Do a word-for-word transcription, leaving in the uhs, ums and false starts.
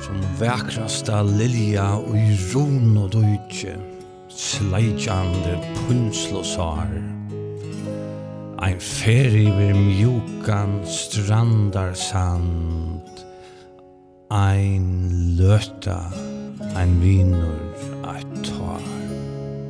som vakrasta lilja og i ron og døytje, sleitjande punslosar. Ein ferie ver mjukan strandar sand, ein løta, ein vinur, eit tar.